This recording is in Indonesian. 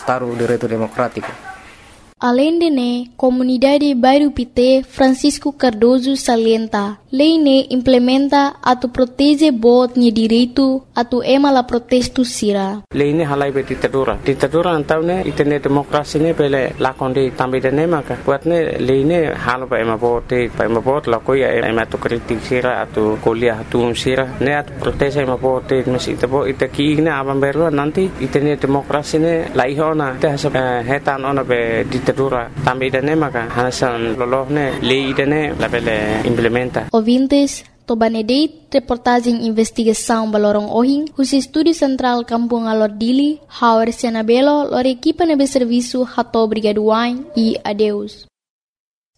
Estado de Direito Democrático. Além de né, comunidade Bairro Pité Francisco Cardoso salienta, lei né implementa atu protege bot ni direito atu ema la protesto sira. Lei ne halai be ditadura antau ne itene demokrasi ne pele lakonde tambe de ne maka buat ne lei ne halo ba ema bot la koya ema tu kritik sira atu kuliah atu sira ne atu protese ema bot mesi tebo itaki ne abang berlo nanti itene demokrasi ne laihona te hetan ona be ditadura tambe de ne maka hasan loloh ne lei de ne la pele implementa. Ouvintes, Tobanedeit, reportagem investigação Balorong Ohing, os Estúdio Central Kampung Alordili, Howard Senabelo, lor equipa nebe serviço Hato Brigaduain e adeus.